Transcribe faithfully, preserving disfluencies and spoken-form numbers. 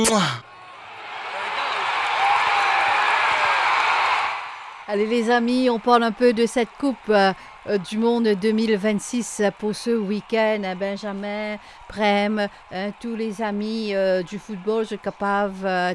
Mouah. Allez les amis, on parle un peu de cette Coupe euh, euh, du Monde deux mille vingt-six pour ce week-end. Hein, Benjamin, Prem, hein, tous les amis euh, du football, je suis capable euh,